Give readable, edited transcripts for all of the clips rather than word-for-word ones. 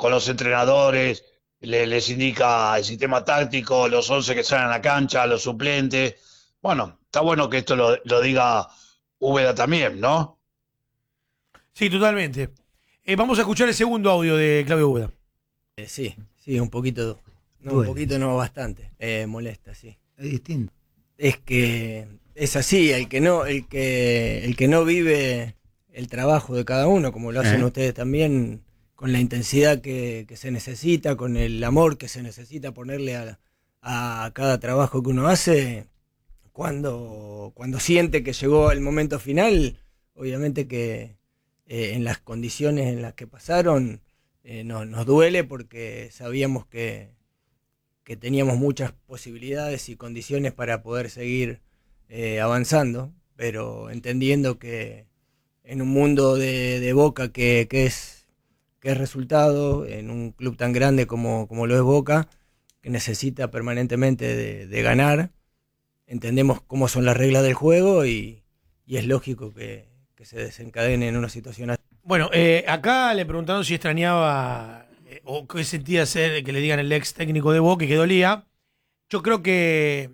con los entrenadores, les indica el sistema táctico, los 11 que salen a la cancha, los suplentes. Bueno, está bueno que esto lo diga Úbeda también, ¿no? Sí, totalmente. Vamos a escuchar el segundo audio de Claudio Úbeda. Sí, sí, un poquito, no, un Duele. poquito no, bastante, molesta, sí. Es distinto. Es que es así, el que no vive el trabajo de cada uno, como lo hacen ustedes también, con la intensidad que se necesita, con el amor que se necesita ponerle a cada trabajo que uno hace, cuando siente que llegó el momento final, obviamente que en las condiciones en las que pasaron, nos duele porque sabíamos que teníamos muchas posibilidades y condiciones para poder seguir avanzando, pero entendiendo que en un mundo de Boca que es resultado, en un club tan grande como lo es Boca, que necesita permanentemente de ganar, entendemos cómo son las reglas del juego y es lógico que se desencadene en una situación así. Bueno, acá le preguntaron si extrañaba o qué sentía ser que le digan el ex técnico de Boca y que dolía. Yo creo que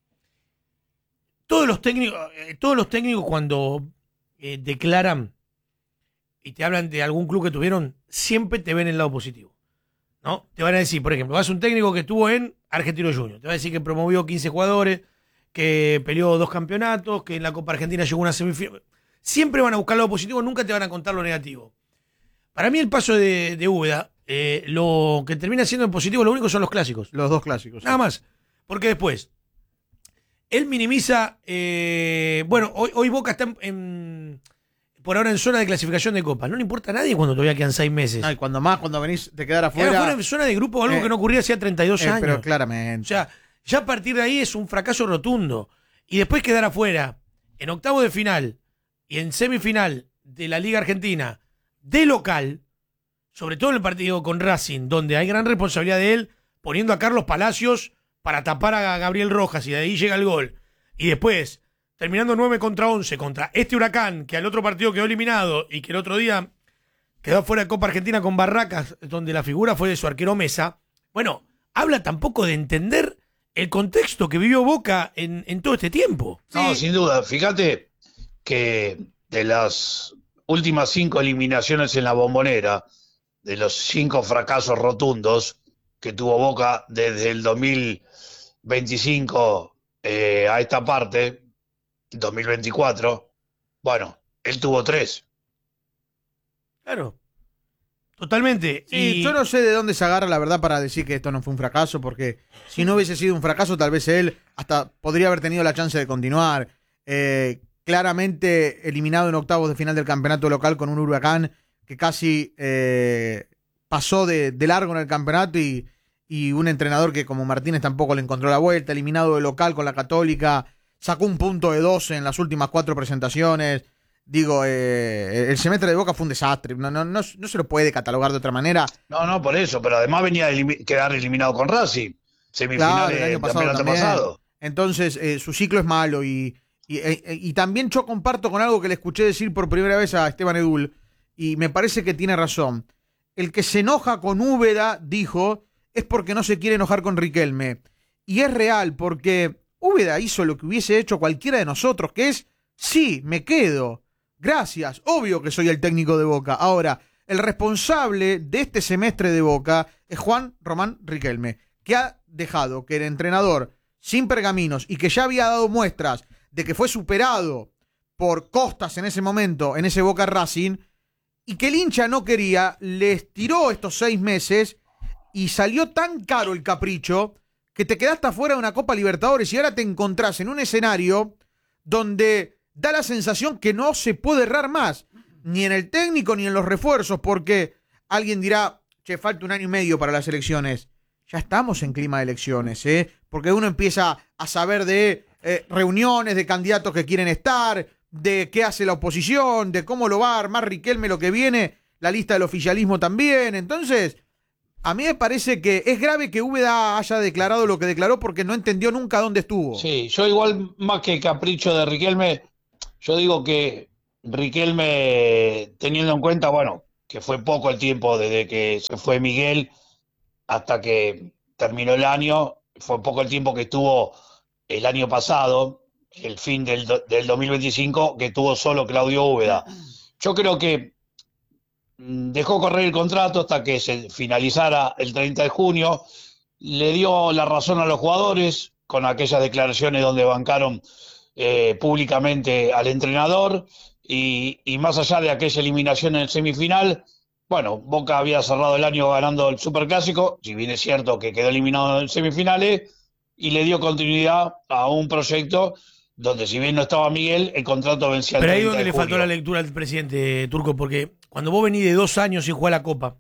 todos los técnicos cuando declaran y te hablan de algún club que tuvieron, siempre te ven el lado positivo, ¿no? Te van a decir, por ejemplo, vas a un técnico que estuvo en Argentino Juniors, te va a decir que promovió 15 jugadores, que peleó 2 campeonatos, que en la Copa Argentina llegó a una semifinal. Siempre van a buscar lo positivo, nunca te van a contar lo negativo. Para mí el paso de Úbeda, lo que termina siendo en positivo, lo único son los clásicos. Los 2 clásicos. Nada sí. más. Porque después, él minimiza, bueno, hoy Boca está por ahora en zona de clasificación de Copa. No le importa a nadie cuando todavía quedan 6 meses. No, y cuando venís de quedar Quedar afuera. afuera en zona de grupo, algo que no ocurría hacía 32 años. Pero claramente. O sea, ya a partir de ahí es un fracaso rotundo. Y después quedar afuera en octavo de final y en semifinal de la Liga Argentina de local, sobre todo en el partido con Racing, donde hay gran responsabilidad de él, poniendo a Carlos Palacios para tapar a Gabriel Rojas y de ahí llega el gol. Y después, terminando 9-11 contra este Huracán, que al otro partido quedó eliminado y que el otro día quedó fuera de Copa Argentina con Barracas, donde la figura fue de su arquero Mesa. Bueno, habla tampoco de entender el contexto que vivió Boca en todo este tiempo. No, sin duda. Fíjate que de las últimas 5 eliminaciones en la Bombonera, de los 5 fracasos rotundos que tuvo Boca desde el 2025 a esta parte, 2024, bueno, él tuvo 3. Claro, totalmente. Sí, y yo no sé de dónde se agarra la verdad para decir que esto no fue un fracaso, porque si no hubiese sido un fracaso, tal vez él hasta podría haber tenido la chance de continuar. Claramente eliminado en octavos de final del campeonato local con un Huracán que casi pasó de largo en el campeonato y un entrenador que como Martínez tampoco le encontró la vuelta, eliminado de local con la Católica, sacó un punto de 12 en las últimas 4 presentaciones. Digo, el semestre de Boca fue un desastre, no se lo puede catalogar de otra manera. No, por eso, pero además venía de quedar eliminado con Racing, Claro, semifinales el año del pasado campeonato también. pasado. Entonces, su ciclo es malo y también yo comparto con algo que le escuché decir por primera vez a Esteban Edul y me parece que tiene razón. El que se enoja con Úbeda, dijo, es porque no se quiere enojar con Riquelme. Y es real, porque Úbeda hizo lo que hubiese hecho cualquiera de nosotros, que es, sí, me quedo. Gracias, obvio que soy el técnico de Boca. Ahora, el responsable de este semestre de Boca es Juan Román Riquelme, que ha dejado que el entrenador sin pergaminos y que ya había dado muestras de que fue superado por Costas en ese momento, en ese Boca Racing, y que el hincha no quería, les tiró estos 6 meses y salió tan caro el capricho que te quedaste afuera de una Copa Libertadores y ahora te encontrás en un escenario donde da la sensación que no se puede errar más, ni en el técnico ni en los refuerzos, porque alguien dirá, che, falta 1 año y medio para las elecciones. Ya estamos en clima de elecciones, porque uno empieza a saber de reuniones de candidatos que quieren estar, de qué hace la oposición, de cómo lo va a armar Riquelme lo que viene, la lista del oficialismo también. Entonces, a mí me parece que es grave que Úbeda haya declarado lo que declaró porque no entendió nunca dónde estuvo. Sí, yo igual más que capricho de Riquelme, yo digo que Riquelme, teniendo en cuenta, bueno, que fue poco el tiempo desde que se fue Miguel hasta que terminó el año, fue poco el tiempo que estuvo el año pasado, el fin del 2025, que estuvo solo Claudio Úbeda. Yo creo que dejó correr el contrato hasta que se finalizara el 30 de junio, le dio la razón a los jugadores con aquellas declaraciones donde bancaron públicamente al entrenador y más allá de aquella eliminación en el semifinal, bueno, Boca había cerrado el año ganando el Superclásico, si bien es cierto que quedó eliminado en semifinales, y le dio continuidad a un proyecto donde si bien no estaba Miguel, el contrato vencía el 30 de junio. Pero ahí donde le faltó la lectura al presidente Turco, porque cuando vos venís de 2 años sin jugar la Copa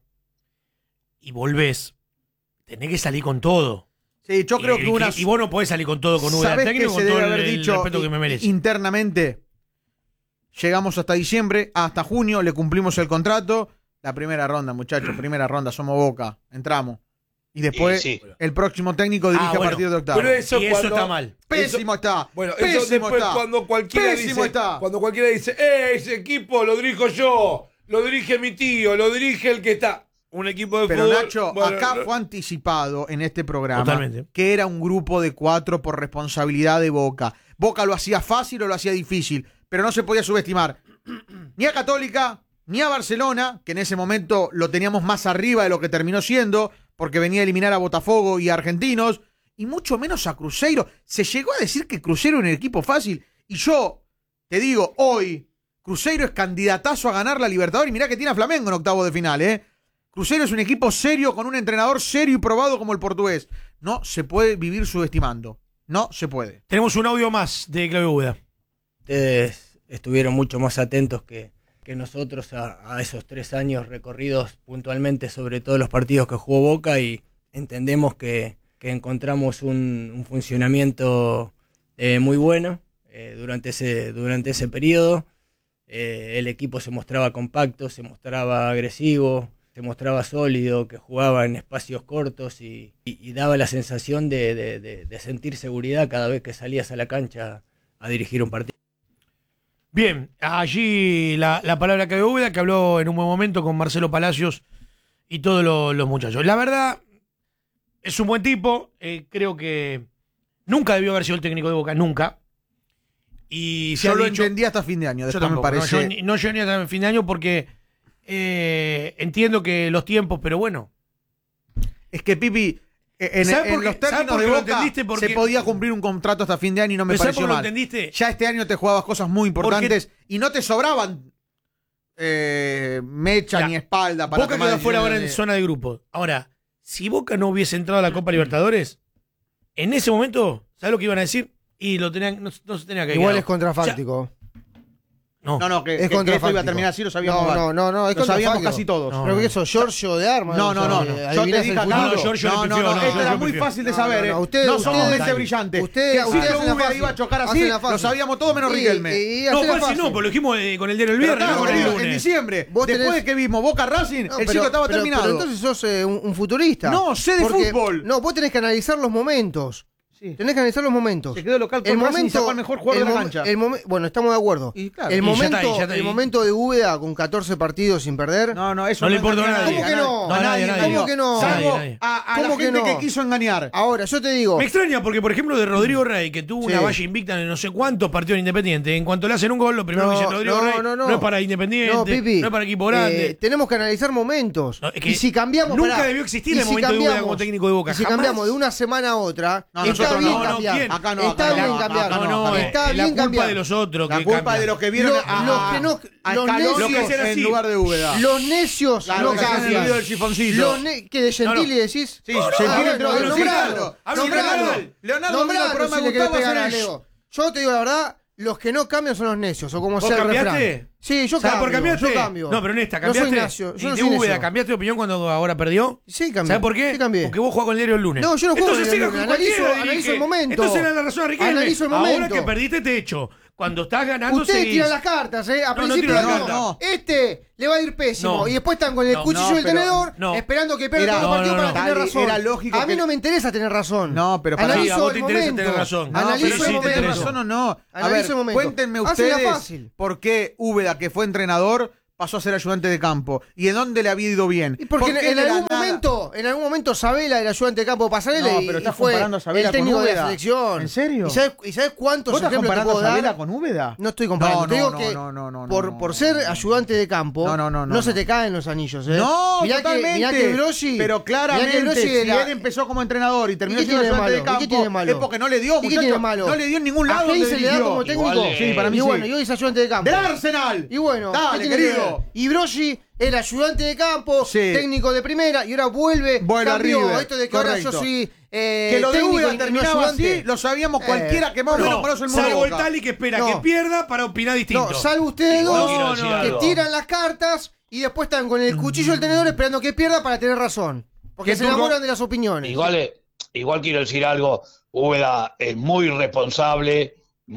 y volvés, tenés que salir con todo. Sí, yo creo que y vos no podés salir con todo con Úbeda técnico, con todo el respeto que me merece. Internamente, llegamos hasta diciembre, hasta junio, le cumplimos el contrato. La primera ronda, muchachos, primera ronda, somos Boca, entramos. Y después el próximo técnico dirige a partir de octavo. Pero eso, eso está mal. Pésimo está. Bueno, pésimo eso después está. Cuando cualquiera dice, ese equipo lo dirijo yo, lo dirige mi tío, lo dirige el que está. Un equipo de Pero fútbol. Nacho, bueno, acá fue anticipado en este programa Totalmente. que era un grupo de 4 por responsabilidad de Boca. Boca lo hacía fácil o lo hacía difícil, pero no se podía subestimar ni a Católica, ni a Barcelona, que en ese momento lo teníamos más arriba de lo que terminó siendo, porque venía a eliminar a Botafogo y a Argentinos, y mucho menos a Cruzeiro. Se llegó a decir que Cruzeiro era un equipo fácil, y yo te digo, hoy, Cruzeiro es candidatazo a ganar la Libertadores, y mirá que tiene a Flamengo en octavo de final, Cruzeiro es un equipo serio, con un entrenador serio y probado como el portugués. No se puede vivir subestimando. No se puede. Tenemos un audio más de Claudio Úbeda. Ustedes estuvieron mucho más atentos que nosotros a esos 3 años recorridos puntualmente sobre todos los partidos que jugó Boca, y entendemos que encontramos un funcionamiento muy bueno durante ese periodo. El equipo se mostraba compacto, se mostraba agresivo, se mostraba sólido, que jugaba en espacios cortos y daba la sensación de sentir seguridad cada vez que salías a la cancha a dirigir un partido. Bien, allí la palabra que Úbeda, que habló en un buen momento con Marcelo Palacios y todos los muchachos. La verdad, es un buen tipo, creo que nunca debió haber sido el técnico de Boca, nunca. Y se Yo ha lo dicho, entendí hasta fin de año, yo después tampoco, me parece... no llegué ni hasta el fin de año porque entiendo que los tiempos, pero bueno. Es que Pipi, en ¿Sabe por los qué? ¿Sabe términos por de qué lo Boca entendiste? Porque- se podía cumplir un contrato hasta fin de año y no me ¿Pero sabe pareció por qué lo mal. entendiste? Ya este año te jugabas cosas muy importantes y no te sobraban mecha Ya. ni espalda para Boca tomar quedó afuera ahora en decisiones zona de grupos. Ahora, si Boca no hubiese entrado a la Copa Libertadores, en ese momento, ¿sabes lo que iban a decir? Y lo tenían, no se tenía que Igual quedar. es contrafáctico. No. No, que Es esto contrafáctico. iba a terminar así, lo sabíamos. No, Lo es sabíamos contrafáctico. casi todos. No. Pero que eso, Giorgio de Armas. No. Yo te ¿adivinás dije el acá. futuro? No, Giorgio le pifió, no, Esto Giorgio era le muy pifió. fácil de saber. No, No somos ustedes- mente brillante. ustedes Que hacen Ciclo la Úbeda fácil. iba a chocar Hacen así, la fácil. lo sabíamos todo menos Sí, Riquelme. y No, hacen la fácil fácil. no, pues lo dijimos con el diario el Pero viernes, claro, no con el querido, lunes. en diciembre, Vos después tenés- de que vimos Boca Racing, No, el ciclo estaba pero terminado. entonces sos un futurista. No, sé de Porque- fútbol. No, vos tenés que analizar los momentos. Sí. Tenés que analizar los momentos. Se quedó local con Racing y sacó al mejor jugador de la cancha. Bueno, estamos de acuerdo. Y claro. El Y ya momento, está ahí, ya está ahí. el momento de Úbeda con 14 partidos sin perder. No, eso No le importa engañó a nadie. ¿Cómo que no? A No, nadie, nadie. ¿Cómo que no? Salvo Nadie. a la ¿Cómo que gente no? que quiso engañar. Ahora, yo te digo. Me extraña porque, por ejemplo, de Rodrigo Rey, que tuvo una Sí. valla invicta en no sé cuántos partidos en Independiente, en cuanto le hacen un gol, lo primero que dice Rodrigo Rey no es para Independiente, No, Pipi, no es para equipo grande. tenemos que analizar momentos. No, es que y si cambiamos. nunca pará, debió existir y el si momento de Úbeda cambiamos- como técnico de Boca, y si jamás. cambiamos de una semana a otra, No, está nosotros bien no, cambiar. ¿quién? Acá no, está acá bien no, cambiar. acá No, está la bien culpa cambiar. de los otros. La que culpa cambian. de los que vieron Los a Scaloni Lo que hacen en así. lugar de Úbeda. Los necios Claro, no que se han cambian. olvidado del sifoncito. ¿Que de Gentili decís? Sí, Gentili entró bueno, otro. nombralo, Hablo nombralo. Leonardo. Leonardo Nombralo, vino al programa si de le querés Gustavo pegar a Aceves. Leo. Yo te digo la verdad, los que no cambian son los necios, o como ¿Vos sea el cambiaste? refrán. Sí, yo ¿Sabes cambio. por cambiaste? Yo cambio. No, pero en esta, No soy ¿cambiaste? necio, yo no ¿Y soy de Úbeda necio. cambiaste de opinión cuando ahora perdió? Sí, cambié. ¿Sabes por qué? Sí, cambié. Porque vos jugás con el diario el lunes. No, yo no juego Entonces con el siga lunes. con cualquiera, Analizo dirige. el momento. Entonces era la razón a Riquelme. Analizo el Ahora momento. que perdiste te echo. Cuando estás ganando Ustedes seguís. tiran las cartas, ¿eh? A No, no principio tiro de la año, carta. este le va a ir pésimo. No. Y después están con el No, cuchillo no, y el pero- tenedor, no. esperando que pierda Era- todos los partidos no, para no. tener Dale, razón. era lógico a mí que- no me interesa tener razón. No, pero para- Analizo Sí, a vos el te interesa momento. tener razón. No, Analizo pero el sí momento. tenés razón o no. A Analizo ver, el momento. cuéntenme Hácenla ustedes fácil. por qué Úbeda, que fue entrenador, pasó a ser ayudante de campo? ¿Y en dónde le había ido bien? Y porque ¿Por qué en de la algún nada? momento Sabela era ayudante de campo de Pasarela No, y, pero y estás fue comparando a Sabela el técnico con de la Úbeda. selección. ¿En serio? ¿Y sabes cuántos ¿Vos estás ejemplos te comparando puedo a Sabela dar? con Úbeda? No estoy comparando. No, te digo no, que no, por ser ayudante de campo no se te caen los anillos. No, mirá totalmente. mirá que Broggi, pero claramente, mirá que Broggi si él empezó como entrenador y terminó ¿Y qué siendo tiene de ayudante de malo? ¿Y qué tiene de campo, malo? es porque no le dio, ¿Y qué tiene de muchachos. malo? No le dio en ningún lado ¿A donde Heinze le da dirigió. como técnico? Sí, para mí y sí. bueno, yo es ayudante de campo. ¡Del Arsenal! Y bueno, dale, ¿qué tiene que querido. ver? Y Broggi era ayudante de campo, Sí. técnico de primera, y ahora vuelve, Vuelve a cambió River, esto de que correcto. ahora yo soy Que lo de técnico Úbeda y no terminaba ayudante. así, lo sabíamos cualquiera que más o menos No, conoce el mundo. salvo de el Boca. Tali que espera No. que pierda para opinar distinto. No, salvo ustedes Igual dos quiero decir que algo. tiran las cartas y después están con el cuchillo del tenedor esperando que pierda para tener razón. Porque ¿Qué se turco? enamoran de las opiniones. Igual quiero decir algo, Úbeda es muy responsable,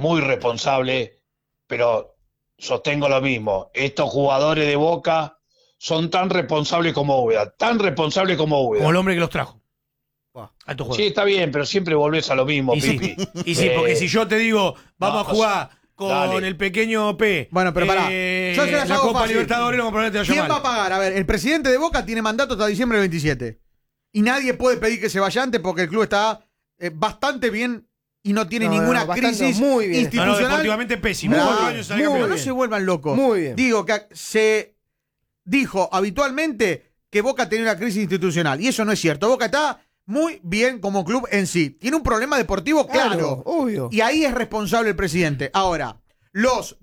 pero sostengo lo mismo. Estos jugadores de Boca son tan responsables como Úbeda. Como el hombre que los trajo. A estos Sí, juegos. está bien, pero siempre volvés a lo mismo, Y sí, Pipi. y sí, porque si yo te digo, vamos no, a jugar con dale. el pequeño P. Bueno, pero pará. Yo se las la hago Copa fácil. Libertadores, no probablemente te vaya ¿Quién va a mal. pagar? A ver, el presidente de Boca tiene mandato hasta diciembre del 27. Y nadie puede pedir que se vaya antes porque el club está bastante bien y no tiene ninguna bastante, crisis muy bien. No, institucional. deportivamente pésimo. Bravo. 4 años sale Pero campeón. no se vuelvan locos. Muy bien. Digo que se dijo habitualmente que Boca tenía una crisis institucional y eso no es cierto. Boca está muy bien como club en sí. Tiene un problema deportivo claro. obvio. Y ahí es responsable el presidente. Ahora, los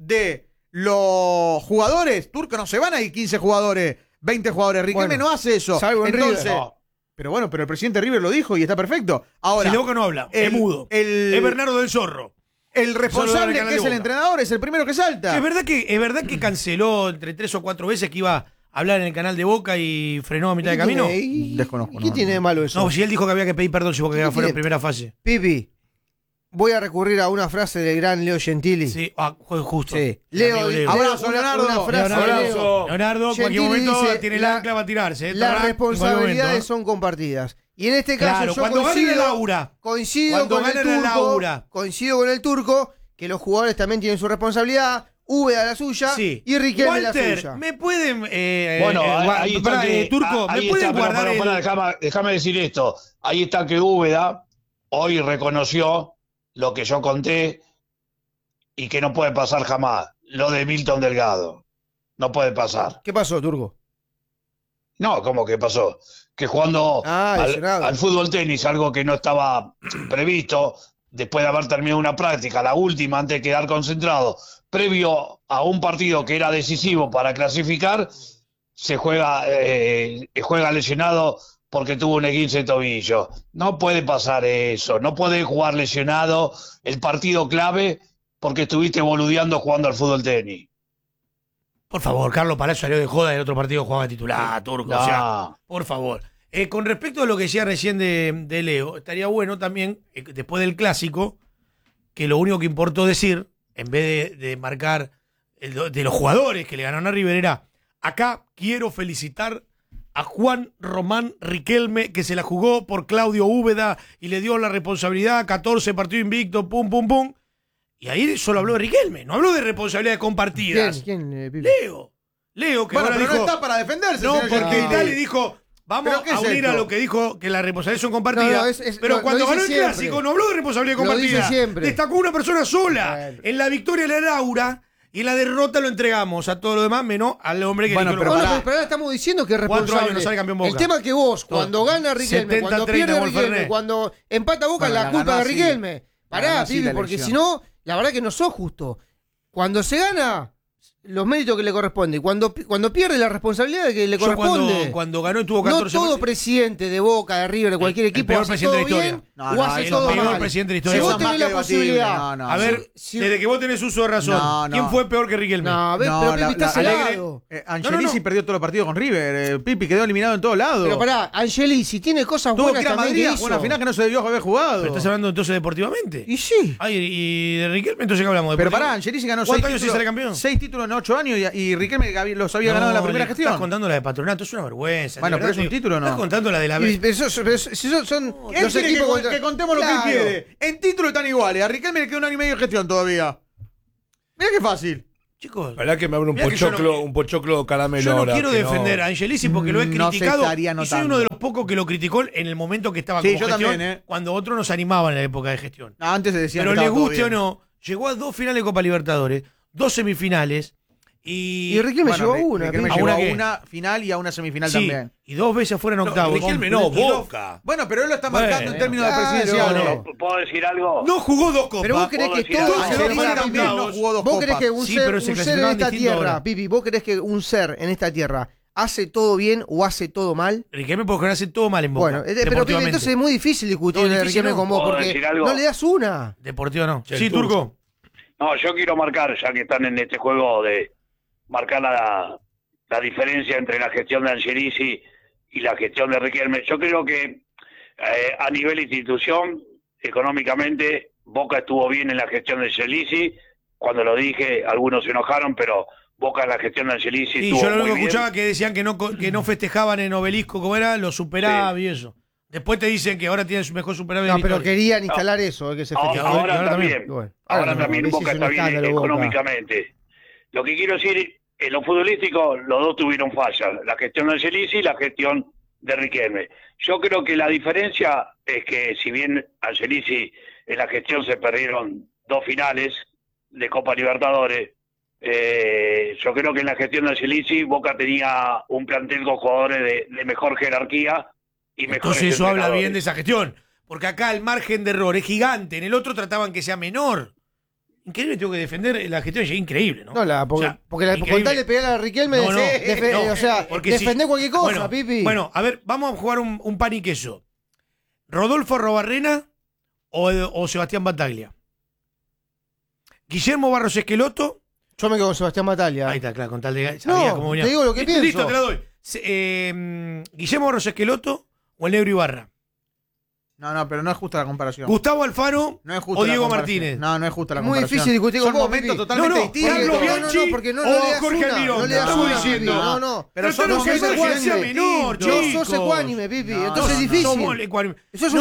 jugadores, Turco, no se van a ir 15 jugadores, 20 jugadores. Riquelme Bueno, no hace eso. salvo en Entonces, River. No. pero bueno, pero el presidente River lo dijo y está perfecto. Ahora, Si de Boca no habla, es mudo. Es Bernardo del Zorro. el responsable Solo que es de el Boca. entrenador es el primero que salta. Es verdad que canceló entre 3 o 4 veces que iba a hablar en el canal de Boca y frenó a mitad de camino. Desconozco, ¿Y qué no, tiene de malo eso? No, si él dijo que había que pedir perdón si Boca quedaba ¿Qué fuera en tiene? primera fase. Pipi, voy a recurrir a una frase del gran Leo Gentili. Sí, justo. Sí. Amigo Leo, Abrazo, Leonardo. Una frase de Leo. Leonardo, en cualquier Gentili momento dice, tiene el la- ancla, va a tirarse. Las En cualquier responsabilidades momento, son compartidas. Y en este caso Claro, yo cuando gane la Laura. coincido Cuando con el gane la turco, Laura. coincido con el turco, que los jugadores también tienen su responsabilidad, Úbeda la suya Sí. y Riquelme la Walter, suya. ¿me pueden. Bueno, ahí está pará, que, Turco, ahí ¿me pueden está, pero, guardar pero, el. déjame decir esto. Ahí está que Úbeda hoy reconoció lo que yo conté y que no puede pasar jamás. Lo de Milton Delgado. No puede pasar. ¿Qué pasó, turco? No, ¿cómo que pasó? Que jugando lesionado. al fútbol tenis, algo que no estaba previsto, después de haber terminado una práctica, la última, antes de quedar concentrado, previo a un partido que era decisivo para clasificar, se juega lesionado porque tuvo un esguince de tobillo. No puede pasar eso, no puede jugar lesionado el partido clave porque estuviste boludeando jugando al fútbol tenis. Por favor, Carlos Palacio salió de joda y el otro partido jugaba de titular, Turco. No. O sea, por favor. Con respecto a lo que decía recién de Leo, estaría bueno también, después del clásico, que lo único que importó decir, en vez de marcar de los jugadores que le ganaron a River, era: acá quiero felicitar a Juan Román Riquelme, que se la jugó por Claudio Úbeda y le dio la responsabilidad, 14 partidos invicto, pum, pum, pum. Y ahí solo habló de Riquelme, no habló de responsabilidades compartidas. ¿Quién, Pipi? Leo, que Bueno, ahora pero dijo, no está para defenderse. no, señor porque Gentili. Italia dijo, vamos ¿Pero qué a es unir esto? a lo que dijo que las responsabilidades son compartidas. No, pero lo cuando dice ganó el siempre. clásico no habló de responsabilidad Lo dice compartida. siempre. Destacó una persona sola. Bueno. En la victoria le da Laura y en la derrota lo entregamos a todo lo demás, menos al hombre que Bueno, eligió pero los Bueno, pará. pero ahora estamos diciendo que es 4 responsable. años no sale campeón Boca. El tema es que vos, Todo. cuando gana Riquelme, 70-30 cuando pierde con Riquelme, Fernet. cuando empata Boca, Bueno, la la culpa ganó de así. Riquelme. La Pará, ganó así Pipi, la porque elección. si no, la verdad que no sos justo. Cuando se gana, los méritos que le corresponde. Cuando pierde, la responsabilidad que le Yo corresponde. cuando ganó y tuvo No 14 todo presidente de Boca, de River, de cualquier el equipo peor hace presidente todo de la bien historia. No, o no, hace el todo peor mal. presidente de la Si historia. vos Eso es más tenés que la debatible. posibilidad. No, no. A ver, Si- desde que vos tenés uso de razón, No, no. ¿quién fue peor que Riquelme? No, ves, No, pero Pipi la- está la- celado. Angelici No. perdió todos los partidos con River. Pipi quedó eliminado en todos lados. Pero pará, Angeli, si tiene cosas Tuvo buenas que ir a también Madrid que a hizo. jugar una final que no se debió haber jugado. Pero estás hablando entonces deportivamente. Y sí. Ay, y de Riquelme, entonces ¿qué hablamos? Pero ¿Deportivo? pará, Angelici ganó ¿Cuántos 6 años sin títulos, ser campeón? 6 títulos en 8 años y Riquelme los había ganado en la primera le gestión. Estás contando la de Patronato, es una vergüenza. Bueno, de pero es verdad, un te digo. título, ¿no? Estás contando la de la Y- pero son Él los quiere equipos que, contra- que contemos lo Claro. que él quiere. En título están iguales. A Riquelme le queda un año y medio de gestión todavía. Mirá qué fácil. Chicos, ¿Verdad que me abre mirá que yo no- un pochoclo caramelo yo no ahora? quiero que defender a Angelici porque lo he No se criticado estaría y soy notando. uno de los pocos que lo criticó en el momento que estaba Sí, como yo gestión, también, cuando otros nos animaban en la época de gestión. No, antes se decía Pero que le estaba todo guste o bien. no, llegó a 2 finales de Copa Libertadores, 2 semifinales Y Riquelme Bueno, llegó a una. Riquelme ¿A llegó una a qué? una final y a una semifinal sí, también. y 2 veces fuera en octavos. Riquelme no, Y dos- Boca. Bueno, pero él lo está marcando Bueno, en términos de claro, presidenciales. no. ¿Puedo decir algo? No jugó 2 copas. Pero vos querés que decir todo algo? se Angelici defina, también Pipi. no jugó 2 ¿Vos copas. querés que un Sí, ser, pero se un ser en clasificaban esta distinto tierra, ahora. Pipi, vos querés que un ser en esta tierra hace todo bien o hace todo mal? Riquelme porque hace todo mal en Boca. Bueno, pero Pipi, deportivamente. entonces es muy difícil discutir No, de difícil Riquelme no. con vos ¿Puedo porque decir algo? no le das una. Deportivo no. Sí, Sí, Turco. No, yo quiero marcar, ya que están en este juego de marcar la diferencia entre la gestión de Angelici y la gestión de Riquelme. Yo creo que a nivel institución, económicamente, Boca estuvo bien en la gestión de Angelici. Cuando lo dije, algunos se enojaron, pero Boca en la gestión de Angelici Y estuvo yo lo muy único que bien. escuchaba que decían que no festejaban en Obelisco, como era, lo superaba y eso. Después te dicen que ahora tienen su mejor superávit. No, de la pero historia. querían instalar eso, que se Ahora, festeja. ahora ahora también. también. Bueno, Ahora no, también Messi Boca es un está bien escándalo, Boca. económicamente. Lo que quiero decir, en lo futbolístico, los dos tuvieron fallas. La gestión de Angelici y la gestión de Riquelme. Yo creo que la diferencia es que si bien Angelici en la gestión se perdieron 2 finales de Copa Libertadores, yo creo que en la gestión de Angelici Boca tenía un plantel con jugadores de mejor jerarquía y mejores Entonces eso habla entrenadores. bien de esa gestión. Porque acá el margen de error es gigante. En el otro trataban que sea menor. Increíble, tengo que defender la gestión. Es increíble, ¿no? No, porque, O sea, porque con increíble. tal de pegar a Riquelme, No, no, o sea, porque si- defender cualquier cosa, bueno, Pipi. Bueno, a ver, vamos a jugar un pan y queso. ¿Rodolfo Robarrena o Sebastián Bataglia? ¿Guillermo Barros Esqueloto? Yo me quedo con Sebastián Bataglia. Ahí está, claro, con tal de... sabía No, cómo venía. te digo lo que Listo, pienso. Listo, te la doy. ¿Guillermo Barros Esqueloto o el Negro Ibarra? No, pero no es justa la comparación. ¿Gustavo Alfaro No es justa o la Diego comparación. Martínez? No es justa la Muy comparación. difícil discutir con Son vos, momentos Pipi. totalmente No, distintos. Carlos No, Bianchi porque no o le das Jorge una. Almirón. No le das Estamos una, diciendo. Pipi. No. Pero son Tratando de que momentos eso sea distintos. menor, No chicos. sos ecuánime, Pipi. No, Entonces es no, difícil. somos ecuánime. Eso es No,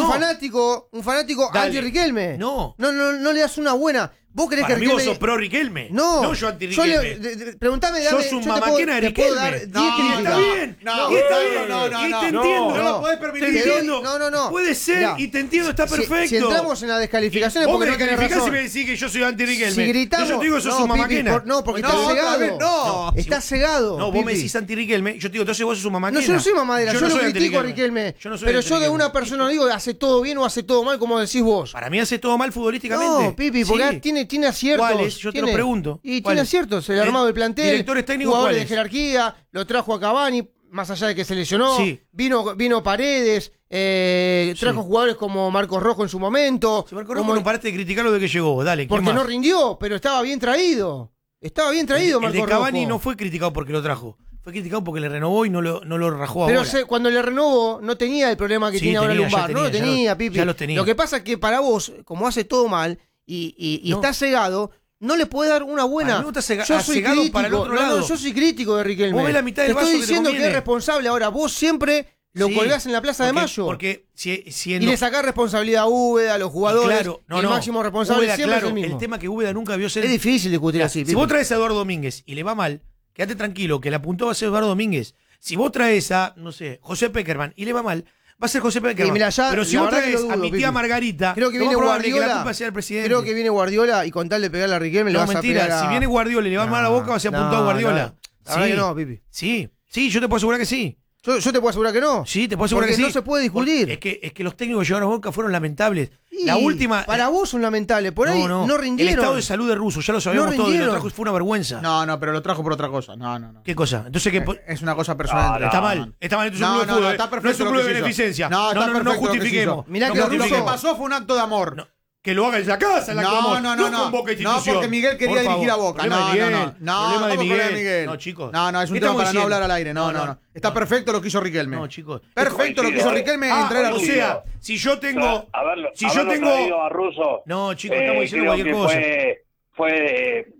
un fanático Dale. anti-Riquelme. No. No le das una buena. ¿Vos querés Para que mí vos Riquelme... sos pro Riquelme. No, yo anti Riquelme. Preguntame, Sos dame, un yo te mamaquena de te puedo Riquelme. dar 10 No, críticas. está bien. No, y está no, bien. no, y te no, entiendo. no lo podés Te permitir. entiendo. No. Puede ser Mirá, y te entiendo, está perfecto. Si entramos en las descalificaciones Vos porque me no tenés descalificás razón. y me decís que yo soy anti Riquelme. Si gritamos... Yo te digo que sos un Pipi, mamaquena. porque No, estás otra cegado. vez, no. Estás cegado. No, vos Pipi. me decís anti Riquelme. Yo te digo, entonces vos sos un mamaquena. No, yo no soy mamadera, yo no lo soy critico a anti-Riquelme. Riquelme. Yo no soy Pero yo de anti-Riquelme. una persona no digo hace todo bien o hace todo mal, como decís vos. Para mí hace todo mal futbolísticamente. No, Pipi, porque Sí. tiene aciertos. ¿Cuáles? Yo te lo Tiene- pregunto. Y tiene ¿Cuáles? aciertos. El armado del plantel, Directores técnicos, jugadores ¿cuáles? de jerarquía, lo trajo a Cavani, más allá de que se lesionó. Sí. Vino Paredes, trajo jugadores como Marcos Rojo en su momento. Si Marco como- Rojo no paraste de criticarlo de que llegó. Dale, ¿quién porque más? no rindió, pero estaba bien traído. Estaba bien traído, el Marcos de Cavani Rojo. no fue criticado porque lo trajo. Fue criticado porque le renovó y no lo rajó Pero ahora. cuando le renovó, no tenía el problema que Sí, tiene ahora tenía, Lumbar. ya No lo tenía, tenía, ya lo- Pipi. ya los tenía. Lo que pasa es que para vos, como hace todo mal y No. está cegado, no le puede dar una buena. Para mí vos estás Yo soy cegado crítico. para el otro No, lado. yo soy crítico de Riquelme. Vos ves la mitad del te vaso estoy que te diciendo que conviene. es responsable. Ahora, vos siempre lo Sí, colgás en la Plaza de Mayo. Porque si en y le sacás responsabilidad a Úbeda, a los jugadores. claro, y el máximo responsable Úbeda, siempre claro, es el mismo. tema que Úbeda nunca vio ser. Es difícil discutir así. Si Pipi. vos traes a Eduardo Domínguez y le va mal, quédate tranquilo, que la apuntó va a ser Eduardo Domínguez. Si vos traes a, no sé, José Peckerman y le va mal, va a ser José Peckerman. mirá, ya, Pero si la vos verdad que traes lo a dudo, mi tía Pipi. Creo Creo que lo viene más probable es que la Guardiola. culpa sea el presidente. Creo que viene Guardiola y con tal de pegarle a Riquelme le No, vas a pegar mentira. a... Si viene Guardiola y le va mal a la boca, va a ser apuntado a Guardiola. La verdad que no, Pipi. Sí, yo te puedo asegurar que sí. Yo te puedo asegurar que no. Sí, te puedo asegurar Porque que sí. no se puede discutir. Es que los técnicos que llegaron a Boca fueron lamentables. Y La última. Para vos son lamentables. Por ahí no rindieron. El estado de salud de Russo, ya lo sabíamos No todos, y lo rindieron. trajo y fue una vergüenza. No, pero lo trajo por otra cosa. No. ¿Qué cosa? Entonces, ¿qué? Es una cosa personal. Está mal. Está mal, entonces es un club de fútbol. está No perfecto es un lo club que de se hizo. beneficencia. No, está No perfecto lo que se justifiquemos. hizo. Mirá No que Lo que justifiquemos. pasó fue un acto de amor. No, que lo haga en la casa, el acto de amor. No con Boca Institución. No, porque Miguel quería Por favor. dirigir a Boca. Problema de Miguel. No, Problema de ¿cómo problema de Miguel? No, chicos. No, es un ¿Qué tema estamos para no diciendo? hablar al aire. No. Está perfecto lo que hizo Riquelme. No, chicos. Perfecto lo que hizo Riquelme en traer a o Russo. sea, si yo tengo. Si yo tengo. traído a Russo, No, chicos, estamos diciendo creo cualquier que cosa. fue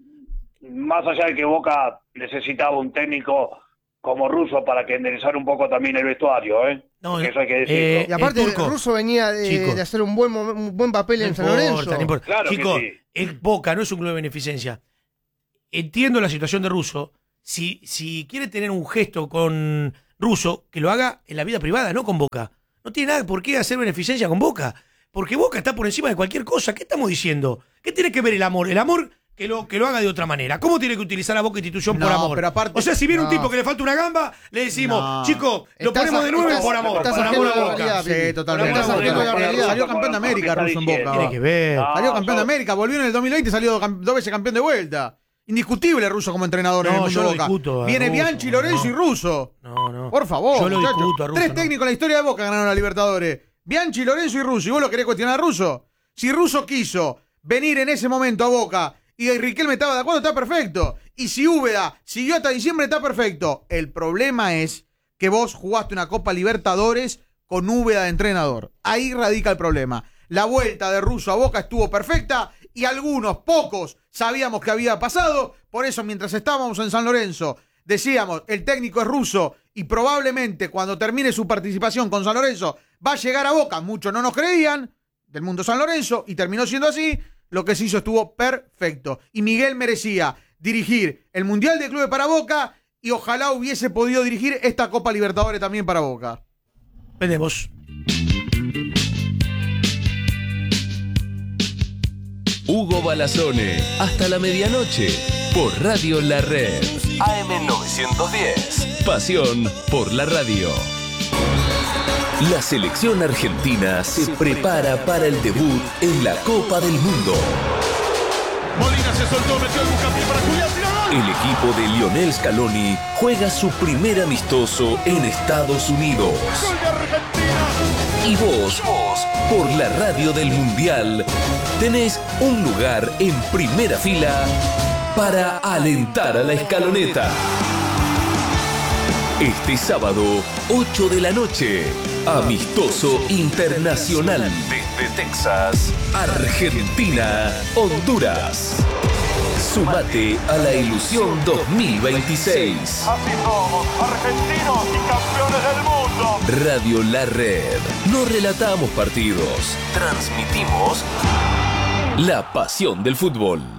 más allá de que Boca necesitaba un técnico como Russo para que enderezara un poco también el vestuario, No, porque eso hay que decirlo. Y aparte, Turco. Russo venía Chicos. de hacer un buen papel en San Lorenzo. No importa. Claro que Chicos, sí. el Boca no es un club de beneficencia. entiendo la situación de Russo. Si quiere tener un gesto con Russo, que lo haga en la vida privada, no con Boca. No tiene nada por qué hacer beneficencia con Boca. Porque Boca está por encima de cualquier cosa. ¿Qué estamos diciendo? ¿Qué tiene que ver el amor? El amor que lo haga de otra manera. ¿Cómo tiene que utilizar a Boca institución por amor? Pero aparte, o sea, si viene un tipo que le falta una gamba, le decimos, chico, lo ponemos de 9 por amor. Estás Por amor a ajeno a la Boca. realidad, Sí, totalmente. Estás ajeno a la realidad. Salió campeón de América Russo en Boca. Tiene que ver. Salió campeón de América, volvió en el 2020 y salió 2 veces campeón de vuelta. Indiscutible Russo como entrenador en el mundo yo de lo Boca. discuto a Viene Russo, Bianchi, Lorenzo y Russo. No. Por favor, Yo lo muchachos. discuto a Russo. 3 técnicos en la historia de Boca ganaron la Libertadores. Bianchi, Lorenzo y Russo. ¿Y vos lo querés cuestionar a Russo? Si Russo quiso venir en ese momento a Boca y Riquelme estaba de acuerdo, está perfecto. Y si Úbeda siguió hasta diciembre, está perfecto. El problema es que vos jugaste una Copa Libertadores con Úbeda de entrenador. Ahí radica el problema. La vuelta de Russo a Boca estuvo perfecta y algunos, pocos, sabíamos que había pasado. Por eso, mientras estábamos en San Lorenzo, decíamos, el técnico es Russo y probablemente cuando termine su participación con San Lorenzo va a llegar a Boca. Muchos no nos creían del mundo San Lorenzo y terminó siendo así. Lo que se hizo estuvo perfecto. Y Miguel merecía dirigir el Mundial de Clubes para Boca y ojalá hubiese podido dirigir esta Copa Libertadores también para Boca. Veremos. Hugo Balazone, hasta la medianoche, por Radio La Red. AM910. Pasión por la radio. La selección argentina se prepara para el debut en la Copa del Mundo. Molina se soltó, metió el buscapié para Julián, tiró gol. El equipo de Lionel Scaloni juega su primer amistoso en Estados Unidos. Gol de Argentina. Y vos, por la radio del Mundial, tenés un lugar en primera fila para alentar a la escaloneta. Este sábado, 8 de la noche, amistoso internacional desde Texas, Argentina, Honduras. Sumate a la ilusión 2026. Así somos, argentinos y campeones del mundo. Radio La Red. No relatamos partidos, transmitimos la pasión del fútbol.